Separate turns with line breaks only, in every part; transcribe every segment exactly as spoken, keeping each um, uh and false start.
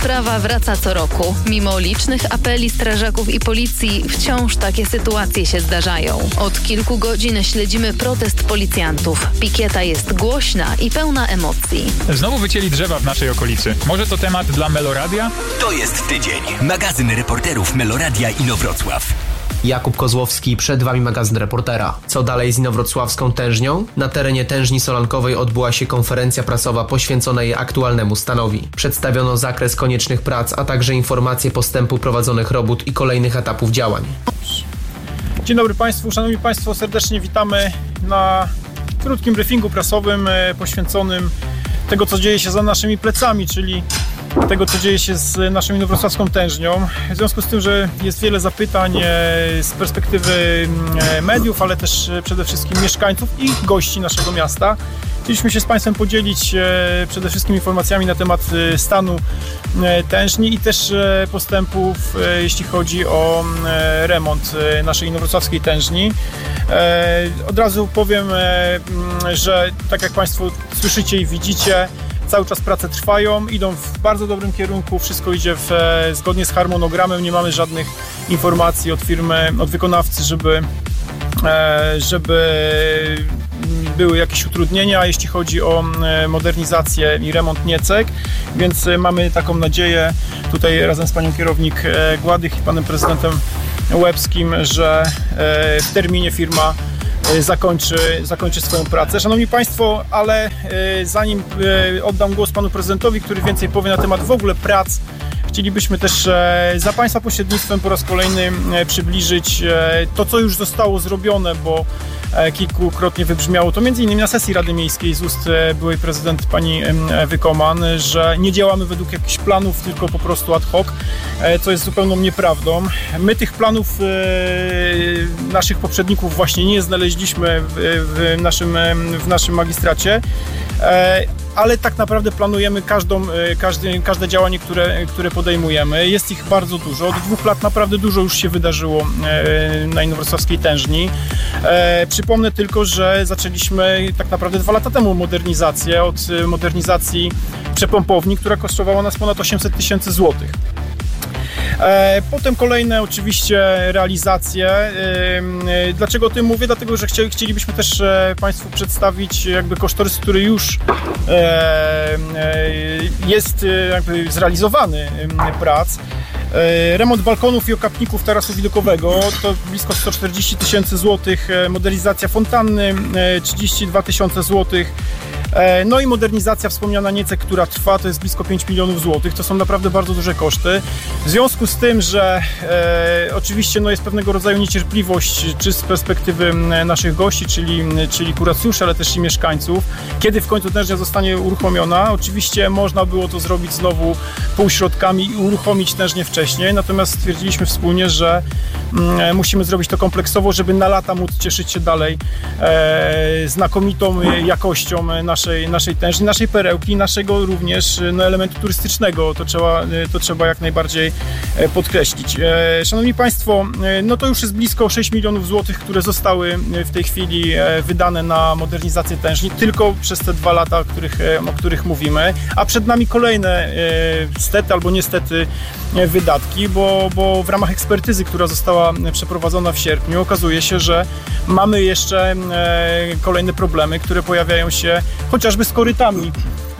Sprawa wraca co roku. Mimo licznych apeli strażaków i policji wciąż takie sytuacje się zdarzają. Od kilku godzin śledzimy protest policjantów. Pikieta jest głośna i pełna emocji.
Znowu wycięli drzewa w naszej okolicy. Może to temat dla Meloradia?
To jest tydzień. Magazyn reporterów Meloradia Inowrocław.
Jakub Kozłowski, przed Wami magazyn reportera. Co dalej z inowrocławską tężnią? Na terenie tężni solankowej odbyła się konferencja prasowa poświęcona jej aktualnemu stanowi. Przedstawiono zakres koniecznych prac, a także informacje postępu prowadzonych robót i kolejnych etapów działań.
Dzień dobry Państwu, Szanowni Państwo, serdecznie witamy na krótkim briefingu prasowym poświęconym tego, co dzieje się za naszymi plecami, czyli tego, co dzieje się z naszą inowrocławską tężnią. W związku z tym, że jest wiele zapytań z perspektywy mediów, ale też przede wszystkim mieszkańców i gości naszego miasta, chcieliśmy się z Państwem podzielić przede wszystkim informacjami na temat stanu tężni i też postępów, jeśli chodzi o remont naszej inowrocławskiej tężni. Od razu powiem, że tak jak Państwo słyszycie i widzicie, cały czas prace trwają, idą w bardzo dobrym kierunku, wszystko idzie w, zgodnie z harmonogramem, nie mamy żadnych informacji od firmy, od wykonawcy, żeby, żeby były jakieś utrudnienia, jeśli chodzi o modernizację i remont niecek, więc mamy taką nadzieję tutaj razem z panią kierownik Gładych i panem prezydentem Łebskim, że w terminie firma Zakończy, zakończy swoją pracę. Szanowni Państwo, ale zanim oddam głos panu prezydentowi, który więcej powie na temat w ogóle prac, chcielibyśmy też za Państwa pośrednictwem po raz kolejny przybliżyć to, co już zostało zrobione, bo kilkukrotnie wybrzmiało to między innymi na sesji Rady Miejskiej z ust byłej prezydent pani Ewy Koman, że nie działamy według jakichś planów, tylko po prostu ad hoc, co jest zupełną nieprawdą. My tych planów naszych poprzedników właśnie nie znaleźliśmy w naszym, w naszym magistracie, ale tak naprawdę planujemy każdą, każde, każde działanie, które, które podejmujemy. Jest ich bardzo dużo. Od dwóch lat naprawdę dużo już się wydarzyło na inowrocławskiej tężni. Przypomnę tylko, że zaczęliśmy tak naprawdę dwa lata temu modernizację, od modernizacji przepompowni, która kosztowała nas ponad osiemset tysięcy złotych. Potem kolejne oczywiście realizacje. Dlaczego o tym mówię? Dlatego, że chcielibyśmy też Państwu przedstawić jakby kosztorys, który już jest jakby zrealizowany prac. Remont balkonów i okapników tarasu widokowego to blisko sto czterdzieści tysięcy złotych, modernizacja fontanny trzydzieści dwa tysiące złotych. No i modernizacja wspomniana niecek, która trwa, to jest blisko pięć milionów złotych. To są naprawdę bardzo duże koszty. W związku z tym, że e, oczywiście no, jest pewnego rodzaju niecierpliwość, czy z perspektywy naszych gości, czyli, czyli kuracjuszy, ale też i mieszkańców, kiedy w końcu tężnia zostanie uruchomiona. Oczywiście można było to zrobić znowu półśrodkami i uruchomić tężnię wcześniej, natomiast stwierdziliśmy wspólnie, że mm, musimy zrobić to kompleksowo, żeby na lata móc cieszyć się dalej e, znakomitą jakością naszej Naszej, naszej tężni, naszej perełki, naszego również no, elementu turystycznego. To trzeba, to trzeba jak najbardziej podkreślić. Szanowni Państwo, no to już jest blisko sześć milionów złotych, które zostały w tej chwili wydane na modernizację tężni tylko przez te dwa lata, o których, o których mówimy, a przed nami kolejne stety albo niestety wydatki, bo, bo w ramach ekspertyzy, która została przeprowadzona w sierpniu, okazuje się, że mamy jeszcze kolejne problemy, które pojawiają się chociażby z korytami,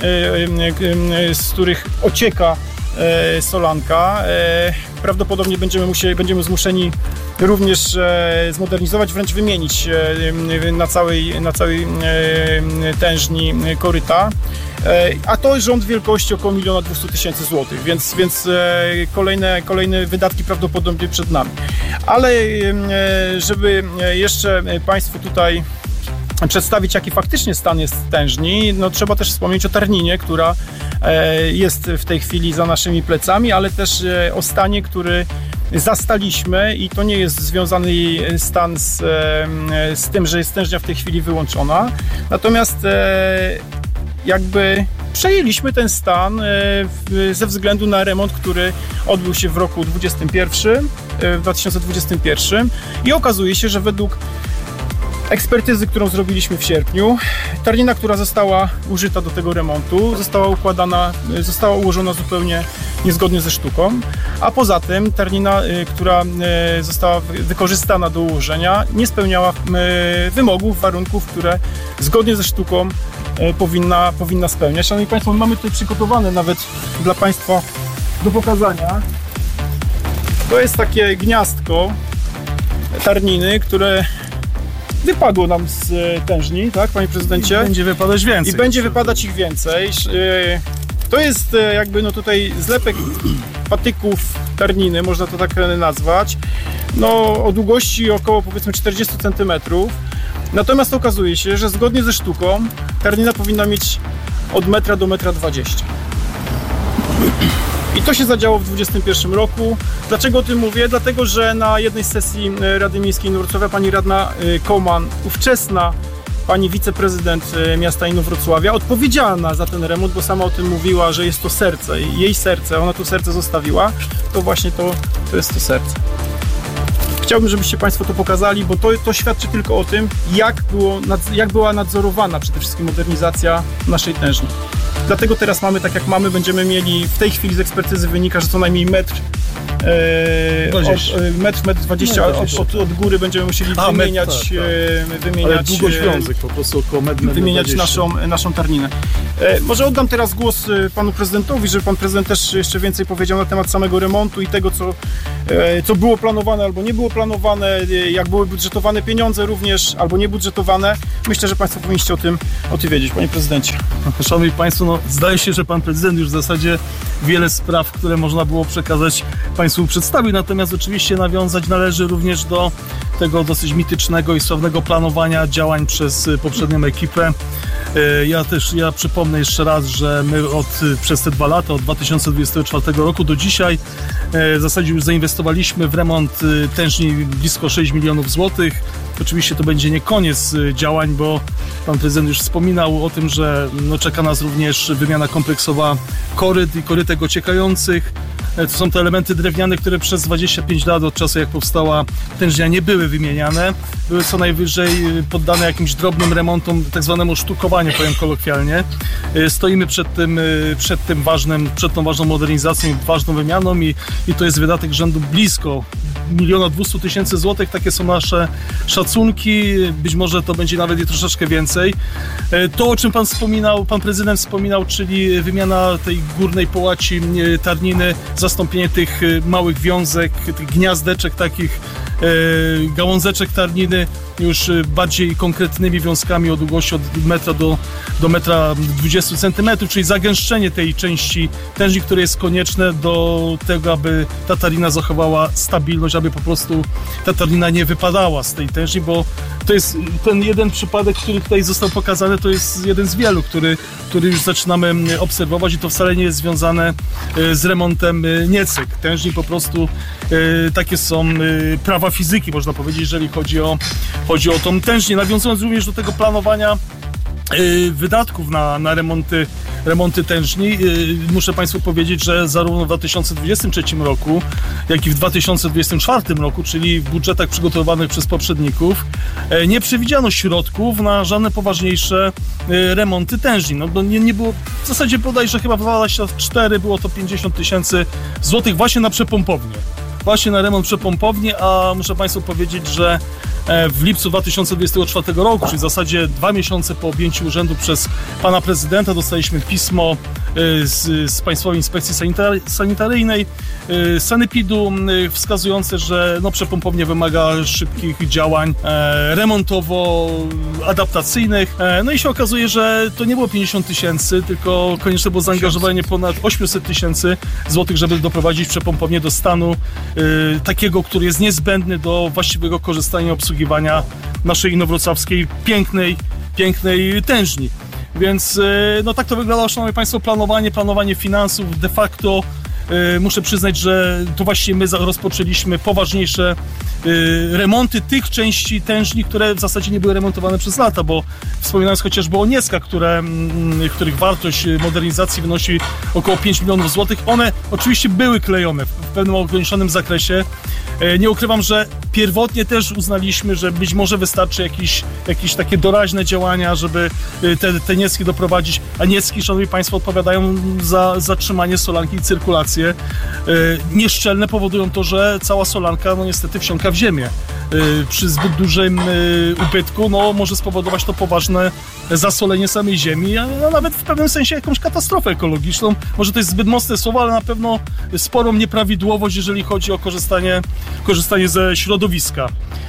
z których ocieka solanka. Prawdopodobnie będziemy musieli, będziemy zmuszeni również zmodernizować, wręcz wymienić na całej, na całej tężni koryta. A to jest rząd wielkości około miliona dwieście tysięcy złotych, więc, więc kolejne, kolejne wydatki prawdopodobnie przed nami. Ale żeby jeszcze Państwu tutaj przedstawić, jaki faktycznie stan jest tężni, no trzeba też wspomnieć o Tarninie, która jest w tej chwili za naszymi plecami, ale też o stanie, który zastaliśmy i to nie jest związany stan z, z tym, że jest tężnia w tej chwili wyłączona. Natomiast jakby przejęliśmy ten stan ze względu na remont, który odbył się w roku dwudziestym pierwszym, w dwa tysiące dwudziestym pierwszym i okazuje się, że według ekspertyzy, którą zrobiliśmy w sierpniu. Tarnina, która została użyta do tego remontu, została układana, została ułożona zupełnie niezgodnie ze sztuką, a poza tym tarnina, która została wykorzystana do ułożenia, nie spełniała wymogów, warunków, które zgodnie ze sztuką powinna, powinna spełniać. Szanowni Państwo, mamy tutaj przygotowane nawet dla Państwa do pokazania. To jest takie gniazdko tarniny, które wypadło nam z tężni, tak, Panie Prezydencie?
I będzie wypadać więcej.
I będzie wypadać ich więcej. To jest jakby no tutaj zlepek patyków tarniny, można to tak nazwać, no o długości około powiedzmy czterdzieści centymetrów. Natomiast okazuje się, że zgodnie ze sztuką tarnina powinna mieć od metra do metra dwadzieścia. I to się zadziało w dwudziestym pierwszym roku. Dlaczego o tym mówię? Dlatego, że na jednej z sesji Rady Miejskiej Inowrocławia pani radna Kołman, ówczesna pani wiceprezydent miasta Inowrocławia, odpowiedzialna za ten remont, bo sama o tym mówiła, że jest to serce, jej serce, ona to serce zostawiła, to właśnie to, to jest to serce. Chciałbym, żebyście Państwo to pokazali, bo to, to świadczy tylko o tym, jak, było, jak była nadzorowana przede wszystkim modernizacja naszej tężni. Dlatego teraz mamy tak jak mamy, będziemy mieli, w tej chwili z ekspertyzy wynika, że co najmniej metr, e, od, metr, metr dwadzieścia od, od, od góry będziemy musieli A, wymieniać, metr, tak, tak. wymieniać
Ale długoświązek po prostu około metr, metr
wymieniać naszą, naszą tarninę. E, może oddam teraz głos panu prezydentowi, żeby pan prezydent też jeszcze więcej powiedział na temat samego remontu i tego, co, e, co było planowane albo nie było planowane, jak były budżetowane pieniądze również, albo niebudżetowane. Myślę, że Państwo powinniście o tym, o tym wiedzieć, Panie Prezydencie.
Szanowni Państwo, no, zdaje się, że Pan Prezydent już w zasadzie wiele spraw, które można było przekazać, Państwu przedstawił, natomiast oczywiście nawiązać należy również do tego dosyć mitycznego i sławnego planowania działań przez poprzednią ekipę. Ja też, ja przypomnę jeszcze raz, że my od, przez te dwa lata, od dwa tysiące dwudziestego czwartego roku do dzisiaj w zasadzie już zainwestowaliśmy w remont tężni blisko sześć milionów złotych. Oczywiście to będzie nie koniec działań, bo Pan Prezydent już wspominał o tym, że no, czeka nas również wymiana kompleksowa koryt i korytek ociekających. To są te elementy drewniane, które przez dwadzieścia pięć lat od czasu jak powstała tężnia nie były wymieniane. Były co najwyżej poddane jakimś drobnym remontom, tak zwanemu sztukowaniu, powiem kolokwialnie. Stoimy przed tym, przed tym ważnym, przed tą ważną modernizacją, ważną wymianą i, i to jest wydatek rzędu blisko miliona dwustu tysięcy złotych. Takie są nasze szacunki. Być może to będzie nawet i troszeczkę więcej. To, o czym Pan wspominał, Pan Prezydent wspominał, czyli wymiana tej górnej połaci tarniny, zastąpienie tych małych wiązek, tych gniazdeczek, takich gałązeczek tarniny już bardziej konkretnymi wiązkami o długości od metra do, do metra dwudziestu centymetrów, czyli zagęszczenie tej części tężni, które jest konieczne do tego, aby ta tarnina zachowała stabilność, aby po prostu ta tarnina nie wypadała z tej tężni, bo to jest ten jeden przypadek, który tutaj został pokazany, to jest jeden z wielu, który, który już zaczynamy obserwować i to wcale nie jest związane z remontem niecyk. Tężni po prostu takie są prawa fizyki, można powiedzieć, jeżeli chodzi o, chodzi o tą tężnię. Nawiązując również do tego planowania wydatków na, na remonty, remonty tężni, muszę Państwu powiedzieć, że zarówno w dwa tysiące dwudziestym trzecim roku, jak i w dwa tysiące dwudziestym czwartym roku, czyli w budżetach przygotowanych przez poprzedników, nie przewidziano środków na żadne poważniejsze remonty tężni. No, nie, nie było, w zasadzie bodajże chyba w dwa tysiące czwartym było to pięćdziesiąt tysięcy złotych właśnie na przepompownię. Właśnie na remont przepompowni, a muszę Państwu powiedzieć, że w lipcu dwa tysiące dwudziestego czwartego roku, czyli w zasadzie dwa miesiące po objęciu urzędu przez Pana Prezydenta, dostaliśmy pismo z, z Państwowej Inspekcji Sanitar- Sanitaryjnej, z Sanepidu, wskazujące, że no, przepompownia wymaga szybkich działań e, remontowo-adaptacyjnych. E, no i się okazuje, że to nie było pięćdziesiąt tysięcy, tylko konieczne było zaangażowanie ponad osiemset tysięcy złotych, żeby doprowadzić przepompownię do stanu e, takiego, który jest niezbędny do właściwego korzystania i obsługiwania naszej inowrocławskiej pięknej, pięknej tężni. Więc no tak to wyglądało, szanowni Państwo, planowanie, planowanie finansów. De facto yy, muszę przyznać, że to właśnie my rozpoczęliśmy poważniejsze yy, remonty tych części tężni, które w zasadzie nie były remontowane przez lata, bo wspominając chociażby o Nieskach, które, yy, których wartość modernizacji wynosi około pięć milionów złotych, one oczywiście były klejone w pewnym ograniczonym zakresie. Yy, nie ukrywam, że Pierwotnie też uznaliśmy, że być może wystarczy jakieś, jakieś takie doraźne działania, żeby te, te niecki doprowadzić, a niecki, szanowni państwo, odpowiadają za zatrzymanie solanki i cyrkulację. Nieszczelne powodują to, że cała solanka no niestety wsiąka w ziemię. Przy zbyt dużym ubytku no, może spowodować to poważne zasolenie samej ziemi, a nawet w pewnym sensie jakąś katastrofę ekologiczną. Może to jest zbyt mocne słowo, ale na pewno sporą nieprawidłowość, jeżeli chodzi o korzystanie, korzystanie ze środowiska.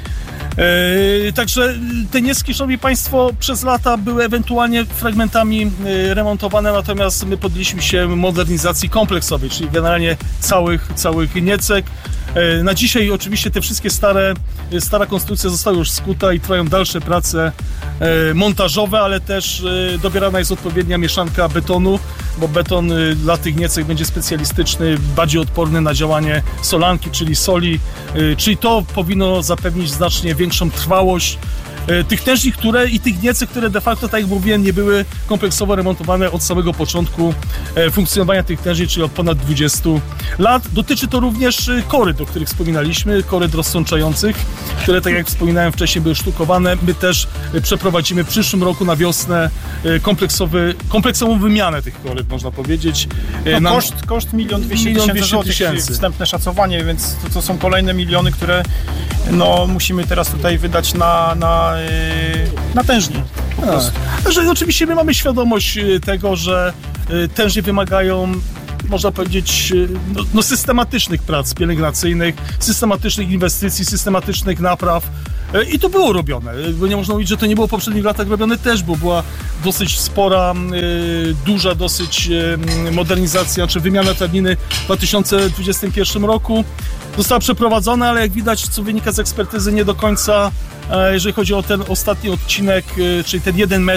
Yy, także te nieski, szanowni państwo, przez lata były ewentualnie fragmentami yy, remontowane, natomiast my podjęliśmy się modernizacji kompleksowej, czyli generalnie całych, całych niecek. Yy, na dzisiaj oczywiście te wszystkie stare, yy, stara konstrukcja została już skuta i trwają dalsze prace yy, montażowe, ale też yy, dobierana jest odpowiednia mieszanka betonu, bo beton yy, dla tych niecek będzie specjalistyczny, bardziej odporny na działanie solanki, czyli soli, yy, czyli to powinno zapewnić znacznie większą trwałość tych tężni, które i tych niecek, które de facto, tak jak mówiłem, nie były kompleksowo remontowane od samego początku funkcjonowania tych tężni, czyli od ponad dwudziestu lat. Dotyczy to również koryd, o których wspominaliśmy, koryd rozsączających, które, tak jak wspominałem wcześniej, były sztukowane. My też przeprowadzimy w przyszłym roku na wiosnę kompleksowy, kompleksową wymianę tych koryd, można powiedzieć.
No,
Nam...
koszt, koszt milion dwieście tysięcy złotych, wstępne szacowanie, więc to, to są kolejne miliony, które no, musimy teraz tutaj wydać na, na, na tężnie. Po prostu.
Tak. Że oczywiście my mamy świadomość tego, że tężnie wymagają, można powiedzieć, no, no systematycznych prac pielęgnacyjnych, systematycznych inwestycji, systematycznych napraw. I to było robione, bo nie można mówić, że to nie było w poprzednich latach robione też, bo była dosyć spora, duża dosyć modernizacja, czy wymiana tardniny w dwa tysiące dwudziestym pierwszym roku. Została przeprowadzona, ale jak widać, co wynika z ekspertyzy, nie do końca, jeżeli chodzi o ten ostatni odcinek, czyli ten jeden metr,